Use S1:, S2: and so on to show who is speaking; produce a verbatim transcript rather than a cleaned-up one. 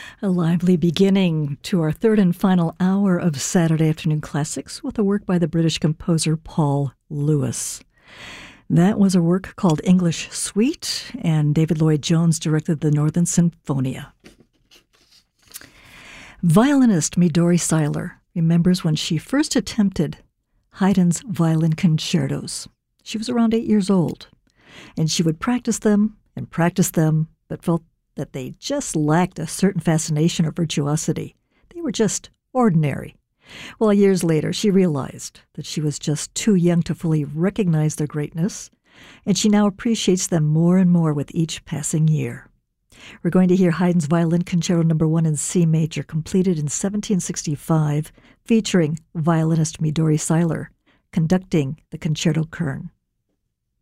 S1: A lively beginning to our third and final hour of Saturday Afternoon Classics with a work by the British composer Paul Lewis. That was a work called English Suite, and David Lloyd Jones directed the Northern Sinfonia. Violinist Midori Seiler remembers when she first attempted Haydn's violin concertos. She was around eight years old, and she would practice them and practice them, but felt that they just lacked a certain fascination or virtuosity. They were just ordinary. Well, years later, she realized that she was just too young to fully recognize their greatness, and she now appreciates them more and more with each passing year. We're going to hear Haydn's Violin Concerto Number One in C Major, completed in seventeen sixty-five, featuring violinist Midori Seiler conducting the Concerto Kern.